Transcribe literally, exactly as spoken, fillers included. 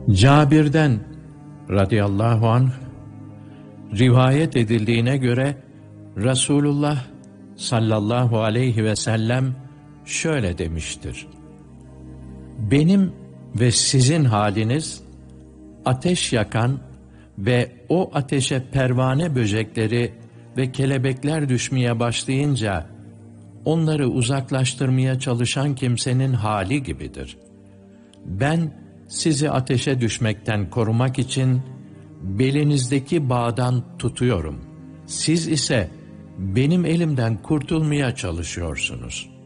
Cabir'den radıyallahu anh rivayet edildiğine göre Resulullah sallallahu aleyhi ve sellem şöyle demiştir: benim ve sizin haliniz, ateş yakan ve o ateşe pervane böcekleri ve kelebekler düşmeye başlayınca onları uzaklaştırmaya çalışan kimsenin hali gibidir. Ben sizi ateşe düşmekten korumak için belinizdeki bağdan tutuyorum. Siz ise benim elimden kurtulmaya çalışıyorsunuz.